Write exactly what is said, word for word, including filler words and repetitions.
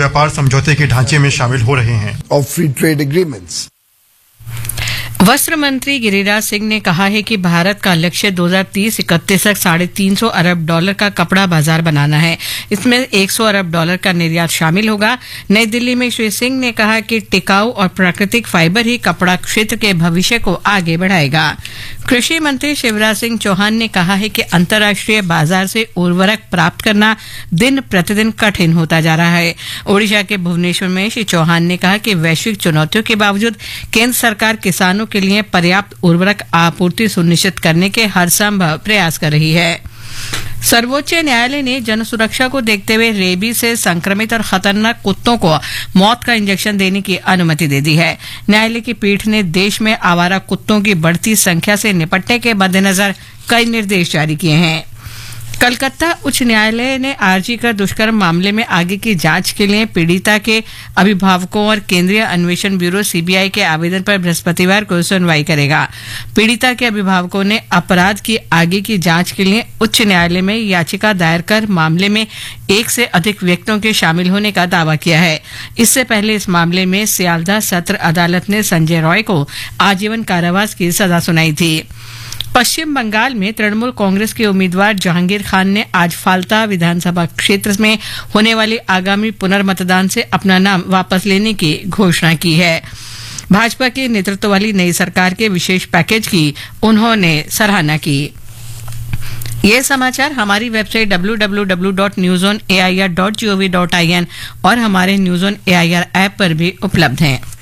व्यापार समझौते के ढांचे में शामिल हो रहे हैं। Of free trade agreements. वस्त्र मंत्री गिरिराज सिंह ने कहा है कि भारत का लक्ष्य दो हज़ार तीस इकतीस तक साढ़े तीन सौ अरब डॉलर का कपड़ा बाजार बनाना है। इसमें सौ अरब डॉलर का निर्यात शामिल होगा। नई दिल्ली में श्री सिंह ने कहा कि टिकाऊ और प्राकृतिक फाइबर ही कपड़ा क्षेत्र के भविष्य को आगे बढ़ाएगा। कृषि मंत्री शिवराज सिंह चौहान ने कहा है कि अंतर्राष्ट्रीय बाजार से उर्वरक प्राप्त करना दिन प्रतिदिन कठिन होता जा रहा है। ओडिशा के भुवनेश्वर में श्री चौहान ने कहा कि वैश्विक चुनौतियों के बावजूद केंद्र सरकार किसानों के लिए पर्याप्त उर्वरक आपूर्ति सुनिश्चित करने के हर संभव प्रयास कर रही है। सर्वोच्च न्यायालय ने जन सुरक्षा को देखते हुए रेबीज से संक्रमित और खतरनाक कुत्तों को मौत का इंजेक्शन देने की अनुमति दे दी है। न्यायालय की पीठ ने देश में आवारा कुत्तों की बढ़ती संख्या से निपटने के मद्देनजर कई निर्देश जारी किए हैं। कलकत्ता उच्च न्यायालय ने आरजी कर दुष्कर्म मामले में आगे की जांच के लिए पीड़िता के अभिभावकों और केंद्रीय अन्वेषण ब्यूरो सीबीआई के आवेदन पर बृहस्पतिवार को सुनवाई करेगा। पीड़िता के अभिभावकों ने अपराध की आगे की जांच के लिए उच्च न्यायालय में याचिका दायर कर मामले में एक से अधिक व्यक्तियों के शामिल होने का दावा किया है। इससे पहले इस मामले में सियालदह सत्र अदालत ने संजय रॉय को आजीवन कारावास की सजा सुनाई थी। पश्चिम बंगाल में तृणमूल कांग्रेस के उम्मीदवार जहांगीर खान ने आज फाल्ता विधानसभा क्षेत्र में होने वाले आगामी पुनर्मतदान से अपना नाम वापस लेने की घोषणा की है। भाजपा के नेतृत्व वाली नई सरकार के विशेष पैकेज की उन्होंने सराहना की। ये समाचार हमारी website W W W dot news on A I R dot G O V dot I N और हमारे news on A I R app पर भी उपलब्ध हैं।